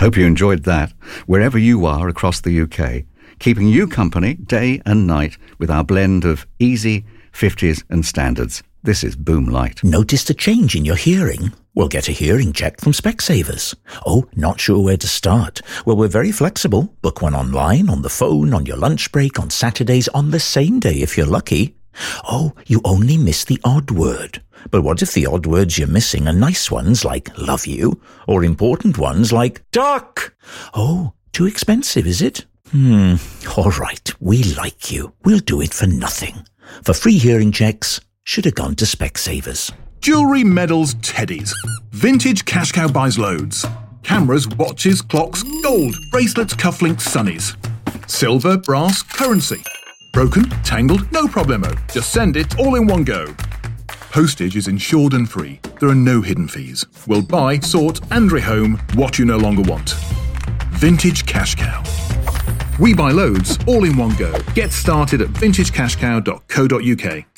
Hope you enjoyed that, wherever you are across the UK, keeping you company day and night with our blend of easy, 50s and standards. This is Boom Light. Noticed a change in your hearing? Well, get a hearing check from Specsavers. Oh, not sure where to start? Well, we're very flexible. Book one online, on the phone, on your lunch break, on Saturdays, on the same day if you're lucky. Oh, you only miss the odd word. But what if the odd words you're missing are nice ones like love you, or important ones like duck? Oh, too expensive, is it? All right, we like you. We'll do it for nothing. For free hearing checks, should have gone to Specsavers. Jewellery, medals, teddies. Vintage Cash Cow buys loads. Cameras, watches, clocks, gold, bracelets, cufflinks, sunnies. Silver, brass, currency. Broken, tangled, no problemo. Just send it all in one go. Postage is insured and free. There are no hidden fees. We'll buy, sort and rehome what you no longer want. Vintage Cash Cow. We buy loads all in one go. Get started at vintagecashcow.co.uk.